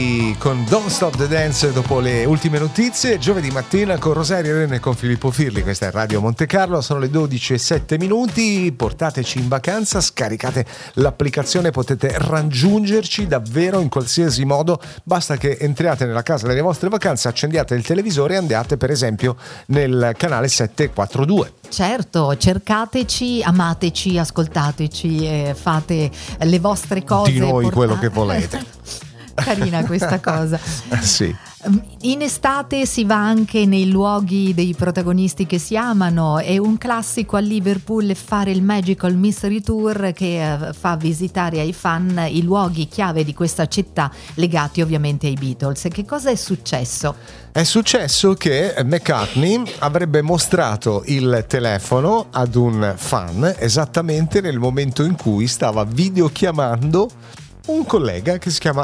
Con Don't Stop the Dance dopo le ultime notizie, giovedì mattina con Rosario Rene e con Filippo Firli. Questa è Radio Monte Carlo, sono le 12:07. Portateci in vacanza, scaricate l'applicazione, potete raggiungerci davvero in qualsiasi modo, basta che entriate nella casa delle vostre vacanze, accendiate il televisore e andate per esempio nel canale 742. Certo, cercateci, amateci, ascoltateci, fate le vostre cose. Di noi quello che volete. Carina questa cosa. Sì. In estate si va anche nei luoghi dei protagonisti che si amano. È un classico a Liverpool fare il Magical Mystery Tour che fa visitare ai fan i luoghi chiave di questa città legati ovviamente ai Beatles. Che cosa è successo? È successo che McCartney avrebbe mostrato il telefono ad un fan esattamente nel momento in cui stava videochiamando un collega che si chiama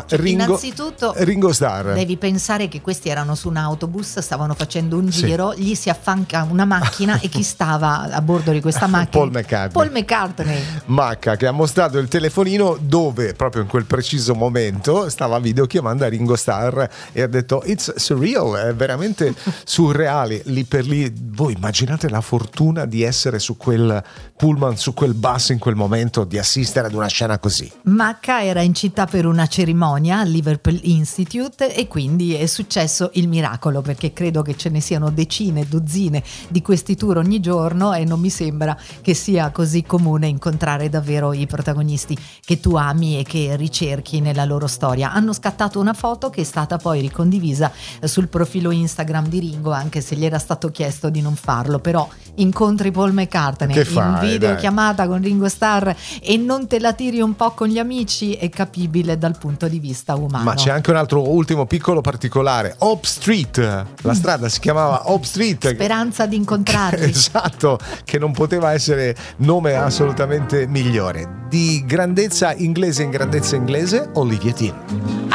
Ringo Starr. Devi pensare che questi erano su un autobus, stavano facendo un giro, gli si affanca una macchina e chi stava a bordo di questa macchina? Paul McCartney. Macca, che ha mostrato il telefonino dove proprio in quel preciso momento stava videochiamando Ringo Starr e ha detto it's surreal, è veramente surreale. Lì per lì voi immaginate la fortuna di essere su quel pullman, su quel bus in quel momento, di assistere ad una scena così. Macca era in città per una cerimonia al Liverpool Institute e quindi è successo il miracolo, perché credo che ce ne siano decine, dozzine di questi tour ogni giorno e non mi sembra che sia così comune incontrare davvero i protagonisti che tu ami e che ricerchi nella loro storia. Hanno scattato una foto che è stata poi ricondivisa sul profilo Instagram di Ringo, anche se gli era stato chiesto di non farlo, però incontri Paul McCartney in videochiamata con Ringo Starr e non te la tiri un po' con gli amici è capibile dal punto di vista umano. Ma c'è anche un altro ultimo piccolo particolare. Hope Street, la strada si chiamava Hope Street, speranza di incontrarli. Esatto, che non poteva essere nome assolutamente migliore. Di grandezza inglese in grandezza inglese, Olivia Dean.